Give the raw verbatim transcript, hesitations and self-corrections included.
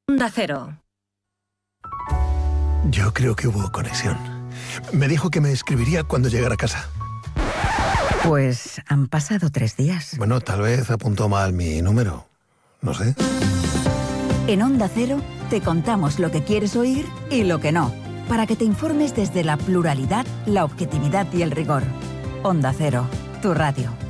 Onda Cero. Yo creo que hubo conexión. Me dijo que me escribiría cuando llegara a casa. Pues han pasado tres días. Bueno, tal vez apuntó mal mi número. No sé. En Onda Cero te contamos lo que quieres oír y lo que no, para que te informes desde la pluralidad, la objetividad y el rigor. Onda Cero, tu radio.